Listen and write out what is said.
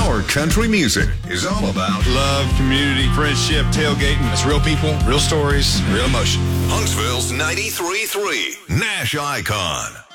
Our country music is all about love, community, friendship, tailgating. It's real people, real stories, real emotion. Huntsville's 93.3 Nash Icon.